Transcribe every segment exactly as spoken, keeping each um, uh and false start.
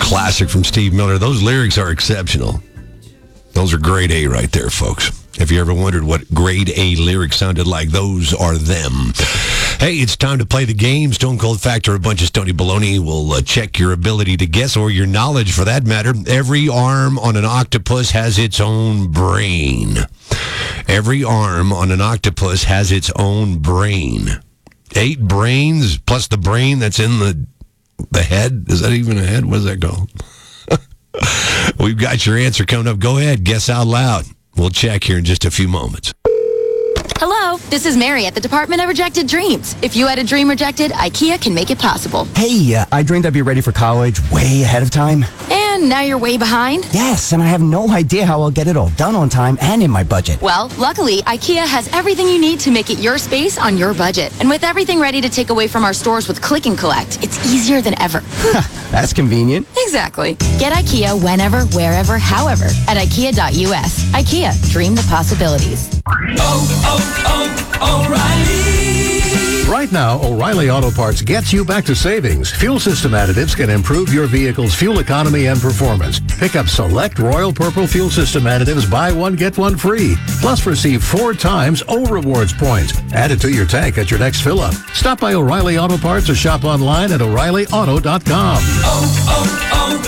classic from Steve Miller. Those lyrics are exceptional. Those are grade A right there, folks. If you ever wondered what grade A lyrics sounded like, those are them. Hey, it's time to play the game. Stone Cold Fact or a bunch of stony baloney will uh, check your ability to guess, or your knowledge for that matter. Every arm on an octopus has its own brain. Every arm on an octopus has its own brain. Eight brains plus the brain that's in the the head. Is that even a head? What is that called? We've got your answer coming up. Go ahead. Guess out loud. We'll check here in just a few moments. Hello, this is Mary at the Department of Rejected Dreams. If you had a dream rejected, IKEA can make it possible. Hey, uh, I dreamed I'd be ready for college way ahead of time. And now you're way behind? Yes, and I have no idea how I'll get it all done on time and in my budget. Well, luckily, IKEA has everything you need to make it your space on your budget. And with everything ready to take away from our stores with Click and Collect, it's easier than ever. That's convenient. Exactly. Get IKEA whenever, wherever, however at IKEA dot U S. IKEA, dream the possibilities. Oh, oh, oh, O'Reilly! Right now, O'Reilly Auto Parts gets you back to savings. Fuel system additives can improve your vehicle's fuel economy and performance. Pick up select Royal Purple fuel system additives, buy one, get one free. Plus, receive four times O Rewards points added to your tank at your next fill-up. Stop by O'Reilly Auto Parts or shop online at O'Reilly Auto dot com. Oh,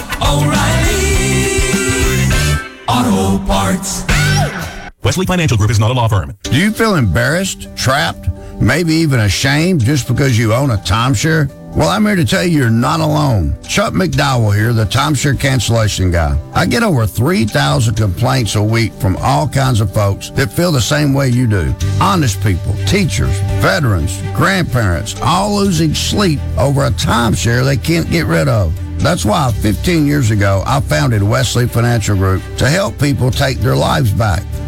oh, oh, O'Reilly Auto Parts. Wesley Financial Group is not a law firm. Do you feel embarrassed, trapped, maybe even ashamed just because you own a timeshare? Well, I'm here to tell you you're not alone. Chuck McDowell here, the timeshare cancellation guy. I get over three thousand complaints a week from all kinds of folks that feel the same way you do. Honest people, teachers, veterans, grandparents, all losing sleep over a timeshare they can't get rid of. That's why fifteen years ago, I founded Wesley Financial Group to help people take their lives back.